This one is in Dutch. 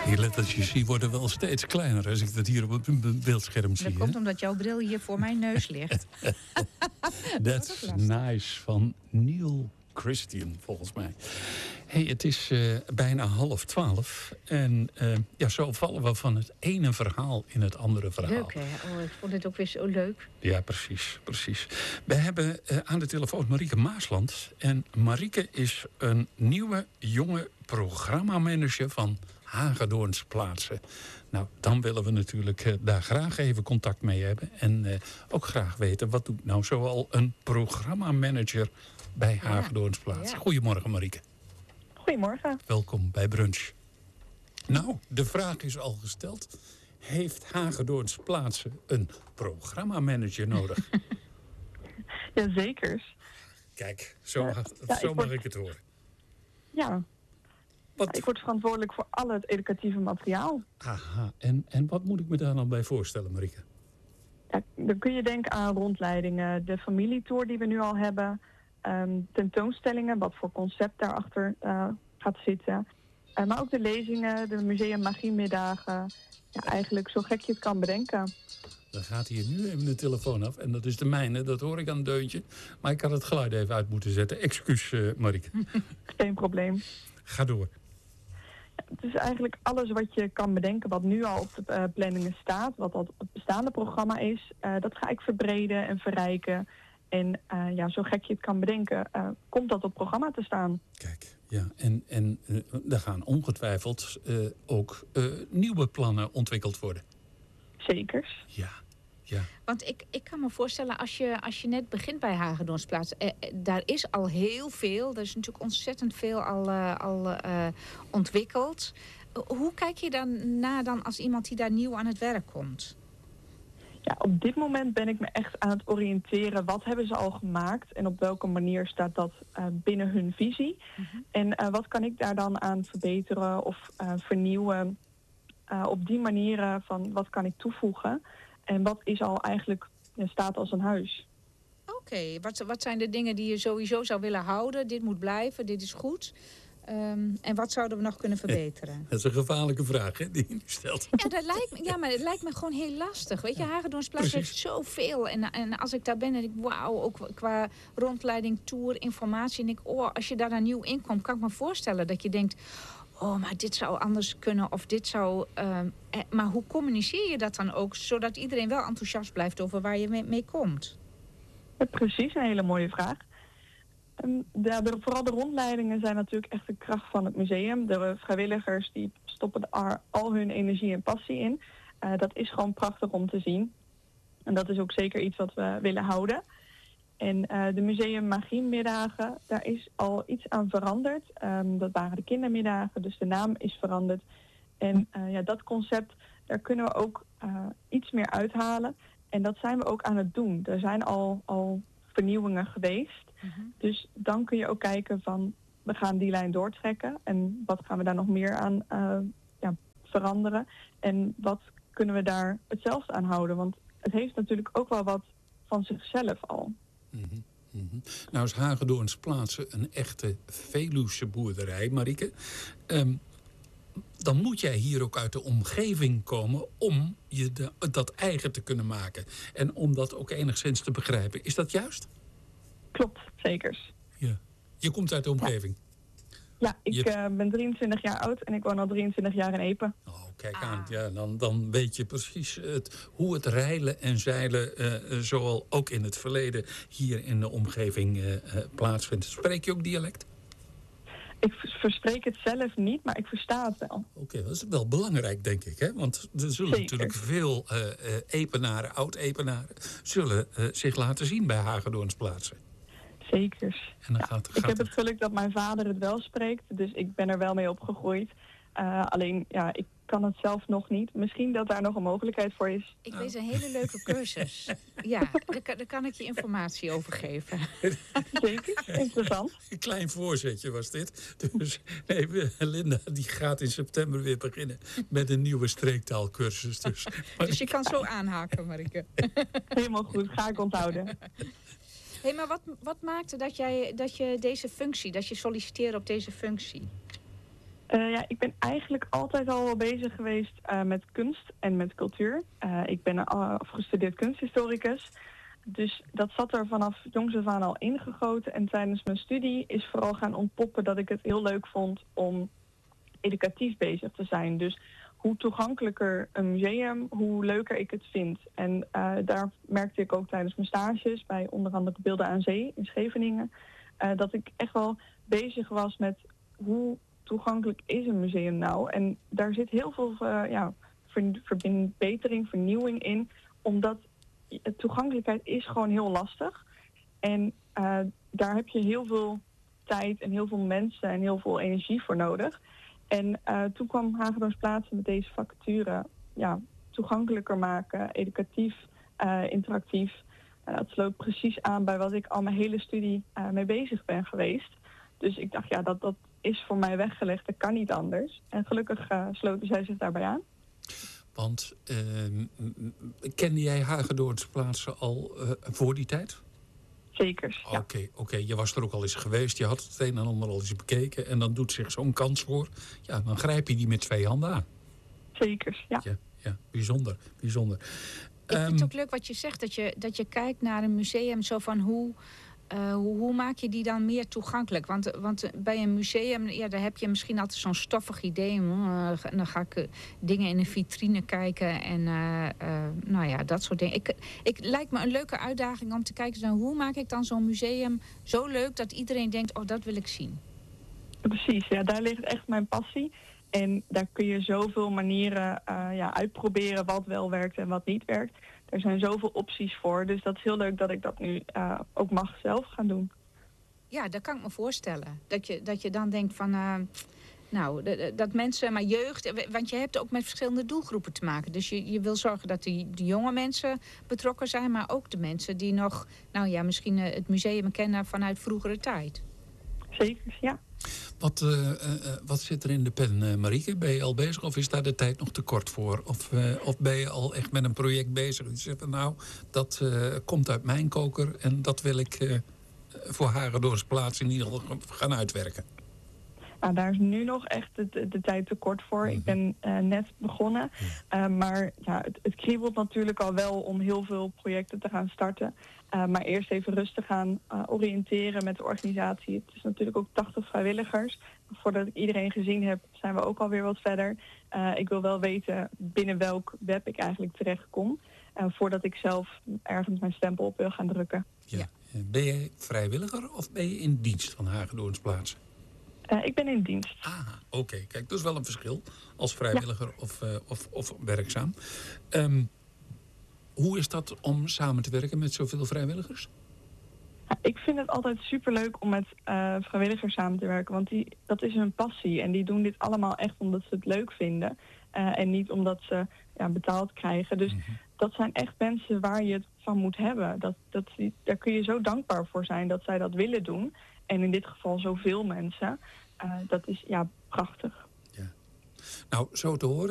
Die letters je ziet worden wel steeds kleiner als ik dat hier op het beeldscherm zie. Dat komt omdat jouw bril hier voor mijn neus ligt. That's nice van Neil Christian, volgens mij. Hey, het is bijna 11:30. En zo vallen we van het ene verhaal in het andere verhaal. Leuk, hè? Oh, ik vond het ook weer zo leuk. Ja, precies. We hebben aan de telefoon Marieke Maasland. En Marieke is een nieuwe, jonge programmamanager van Hagedorns Plaatsen. Nou, dan willen we natuurlijk daar graag even contact mee hebben. En ook graag weten, wat doet nou zoal een programmamanager bij Hagedorns Plaatsen? Ja. Goedemorgen, Marieke. Goedemorgen. Welkom bij Brunch. Nou, de vraag is al gesteld. Heeft Hagedorns Plaatsen een programmamanager nodig? Jazekers. Kijk, zo mag ik het horen. Ja. Ik word verantwoordelijk voor al het educatieve materiaal. Aha, en wat moet ik me daar dan bij voorstellen, Marieke? Ja, dan kun je denken aan rondleidingen, de familietour die we nu al hebben, tentoonstellingen, wat voor concept daarachter gaat zitten. Maar ook de lezingen, de museum magiemiddagen. Ja, eigenlijk zo gek je het kan bedenken. Dan gaat hier nu even de telefoon af. En dat is de mijne, dat hoor ik aan het deuntje. Maar ik had het geluid even uit moeten zetten. Excuus, Marieke. Geen probleem. Ga door. Ja, het is eigenlijk alles wat je kan bedenken wat nu al op de planningen staat. Wat al het bestaande programma is. Dat ga ik verbreden en verrijken. En zo gek je het kan bedenken, komt dat op programma te staan. Kijk, ja. En er gaan ongetwijfeld ook nieuwe plannen ontwikkeld worden. Zekers. Ja. Want ik kan me voorstellen, als je net begint bij Hagedorns Plaats, daar is al heel veel. Er is natuurlijk ontzettend veel al ontwikkeld. Hoe kijk je dan naar als iemand die daar nieuw aan het werk komt? Ja, op dit moment ben ik me echt aan het oriënteren. Wat hebben ze al gemaakt en op welke manier staat dat binnen hun visie? Mm-hmm. En wat kan ik daar dan aan verbeteren of vernieuwen? Op die manieren van wat kan ik toevoegen? En wat is al eigenlijk staat als een huis? Oké, wat zijn de dingen die je sowieso zou willen houden? Dit moet blijven, dit is goed. En wat zouden we nog kunnen verbeteren? Dat is een gevaarlijke vraag, hè, die je nu stelt. Ja, maar het lijkt me gewoon heel lastig. Weet je, Hagedorns Plaats heeft zoveel. En als ik daar ben, dan denk ik, wauw, ook qua rondleiding, tour, informatie. En ik, als je daar dan nieuw in komt, kan ik me voorstellen dat je denkt, maar dit zou anders kunnen of dit zou... maar hoe communiceer je dat dan ook, zodat iedereen wel enthousiast blijft over waar je mee komt? Precies, een hele mooie vraag. Vooral de rondleidingen zijn natuurlijk echt de kracht van het museum. De vrijwilligers die stoppen er al hun energie en passie in. Dat is gewoon prachtig om te zien. En dat is ook zeker iets wat we willen houden. En de museum magiemiddagen, daar is al iets aan veranderd. Dat waren de kindermiddagen, dus de naam is veranderd. En dat concept, daar kunnen we ook iets meer uithalen. En dat zijn we ook aan het doen. Er zijn al vernieuwingen geweest. Mm-hmm. Dus dan kun je ook kijken van, we gaan die lijn doortrekken. En wat gaan we daar nog meer aan veranderen? En wat kunnen we daar hetzelfde aan houden? Want het heeft natuurlijk ook wel wat van zichzelf al. Mm-hmm. Mm-hmm. Nou is Hagedorns Plaatsen een echte Veluwse boerderij, Marieke. Dan moet jij hier ook uit de omgeving komen om je dat eigen te kunnen maken. En om dat ook enigszins te begrijpen. Is dat juist? Klopt, zekers. Ja. Je komt uit de omgeving? Ja, ik ben 23 jaar oud en ik woon al 23 jaar in Epe. Oh, kijk aan. Ja, dan weet je precies hoe het reilen en zeilen, zoal ook in het verleden, hier in de omgeving plaatsvindt. Spreek je ook dialect? Ik verspreek het zelf niet, maar ik versta het wel. Oké, dat is wel belangrijk, denk ik. Hè? Want er zullen natuurlijk veel Epenaren, oud-Epenaren, zullen zich laten zien bij Hagedorns Plaatsen. Zekers. En dan ik heb het geluk dat mijn vader het wel spreekt, dus ik ben er wel mee opgegroeid. Alleen, ik kan het zelf nog niet. Misschien dat daar nog een mogelijkheid voor is. Ik weet een hele leuke cursus. Ja, daar kan ik je informatie over geven. Zeker, interessant. Een klein voorzetje was dit. Dus Linda die gaat in september weer beginnen met een nieuwe streektaalcursus. Dus je kan zo aanhaken, Marieke. Helemaal goed, ga ik onthouden. Hey, maar wat maakte dat je solliciteerde op deze functie? Ik ben eigenlijk altijd al wel bezig geweest met kunst en met cultuur. Ik ben een afgestudeerd kunsthistoricus. Dus dat zat er vanaf jongs af aan al ingegoten. En tijdens mijn studie is vooral gaan ontpoppen dat ik het heel leuk vond om educatief bezig te zijn. Dus hoe toegankelijker een museum, hoe leuker ik het vind. En daar merkte ik ook tijdens mijn stages bij onder andere Beelden aan Zee in Scheveningen, dat ik echt wel bezig was met hoe toegankelijk is een museum nou. En daar zit heel veel verbetering, vernieuwing in, omdat toegankelijkheid is gewoon heel lastig. En daar heb je heel veel tijd en heel veel mensen en heel veel energie voor nodig. En toen kwam Hagedorns Plaatsen met deze vacature toegankelijker maken, educatief, interactief. Dat sloot precies aan bij wat ik al mijn hele studie mee bezig ben geweest. Dus ik dacht, dat is voor mij weggelegd, dat kan niet anders. En gelukkig sloten zij zich daarbij aan. Want kende jij Hagedorns Plaatsen al voor die tijd? Zeker, ja. Oké. Je was er ook al eens geweest. Je had het een en ander al eens bekeken. En dan doet zich zo'n kans voor. Ja, dan grijp je die met 2 handen aan. Zeker, ja. Ja, bijzonder. Ik vind het ook leuk wat je zegt. Dat je kijkt naar een museum zo van hoe maak je die dan meer toegankelijk? Want bij een museum, daar heb je misschien altijd zo'n stoffig idee. Dan ga ik dingen in een vitrine kijken en dat soort dingen. Ik lijkt me een leuke uitdaging om te kijken naar hoe maak ik dan zo'n museum zo leuk dat iedereen denkt, oh, dat wil ik zien. Precies, ja, daar ligt echt mijn passie. En daar kun je zoveel manieren uitproberen wat wel werkt en wat niet werkt. Er zijn zoveel opties voor, dus dat is heel leuk dat ik dat nu ook mag zelf gaan doen. Ja, dat kan ik me voorstellen. Dat je dan denkt van, dat mensen, maar jeugd, want je hebt ook met verschillende doelgroepen te maken. Dus je wil zorgen dat de jonge mensen betrokken zijn, maar ook de mensen die nog, misschien het museum kennen vanuit vroegere tijd. Zeker, ja. Wat zit er in de pen, Marieke? Ben je al bezig of is daar de tijd nog te kort voor? Of ben je al echt met een project bezig? Je zegt, dat komt uit mijn koker en dat wil ik voor Hagedorns Plaatsen in ieder geval gaan uitwerken. Nou, daar is nu nog echt de tijd te kort voor. Ik ben net begonnen. Maar het kriebelt natuurlijk al wel om heel veel projecten te gaan starten. Maar eerst even rustig gaan oriënteren met de organisatie. Het is natuurlijk ook 80 vrijwilligers. Voordat ik iedereen gezien heb, zijn we ook alweer wat verder. Ik wil wel weten binnen welk web ik eigenlijk terecht kom. Voordat ik zelf ergens mijn stempel op wil gaan drukken. Ja. Ben jij vrijwilliger of ben je in dienst van Hagedorns Plaatsen? Ik ben in dienst. Oké. Kijk, dat is wel een verschil als vrijwilliger of werkzaam. Hoe is dat om samen te werken met zoveel vrijwilligers? Ik vind het altijd superleuk om met vrijwilligers samen te werken. Want dat is hun passie. En die doen dit allemaal echt omdat ze het leuk vinden. En niet omdat ze betaald krijgen. Dus dat zijn echt mensen waar je het van moet hebben. Daar kun je zo dankbaar voor zijn dat zij dat willen doen. En in dit geval zoveel mensen. Dat is prachtig. Ja. Nou, zo te horen.